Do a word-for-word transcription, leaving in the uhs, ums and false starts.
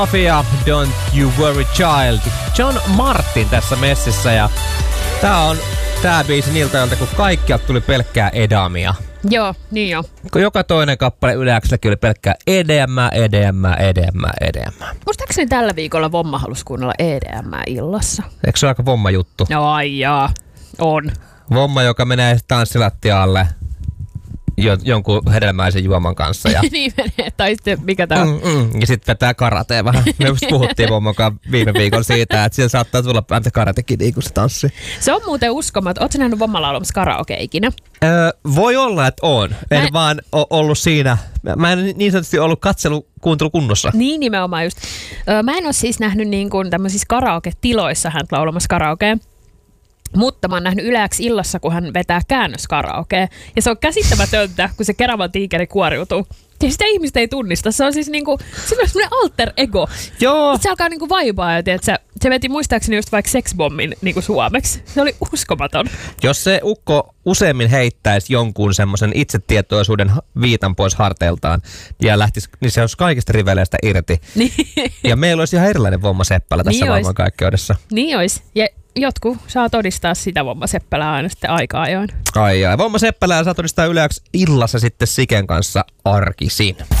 Mafia, Don't You Worry Child. John Martin tässä messissä ja tää on tää biisi niiltä ajalta, kun kaikkialta tuli pelkkää edamia. Joo, niin jo. Kun joka toinen kappale Yle X:lläkin oli pelkkää E D M, E D M, E D M, E D M. Muistaakseni tällä viikolla Vomma halusi kuunnella E D M illassa. Eikö se ole aika Vomma juttu? No ai jaa, on. Vomma, joka menee tanssilattialle jo, jonkun hedelmäisen juoman kanssa. Ja niin menee, tai sitten mikä tää on. Mm, mm, ja sitten vetää karatea vähän. Me just puhuttiin Vommokaan viime viikolla siitä, että siellä saattaa tulla päätä karatekidi, kun se tanssi. Se on muuten uskomaton. Ootko sä nähnyt Vommalla olemassa karaoke ikinä? Öö, voi olla, että on. En Mä... vaan o- ollut siinä. Mä en niin sanotusti ollut katselu kuuntelu kunnossa. Niin nimenomaan just. Öö, mä en ole siis nähnyt niin kuin tämmöisissä karaoke-tiloissa häntä laulamassa karaokea. Mutta mä oon nähnyt Yle X illassa, kun hän vetää käännöskaraokea. Ja se on käsittämätöntä, kun se Keravan tiikeri kuoriutuu. Ja sitä ihmistä ei tunnista. Se on siis niinku, se on semmoinen alter ego. Joo. Se alkaa niinku vaivaa. Ja tiedät, se, se veti muistaakseni just vaikka Sexbommin niinku suomeksi. Se oli uskomaton. Jos se ukko useammin heittäisi jonkun semmoisen itsetietoisuuden viitan pois harteiltaan ja lähtisi, niin se olisi kaikista riveleistä irti. Ja meillä olisi ihan erilainen Vomma Seppälä tässä niin maailmankaikkeudessa. Niin olisi. Ja jotkut saa todistaa sitä Vomma Seppälää aina sitten aika ajoin. Ai ai. Vomma Seppälää saa todistaa Yle X illassa sitten Siken kanssa arkisin.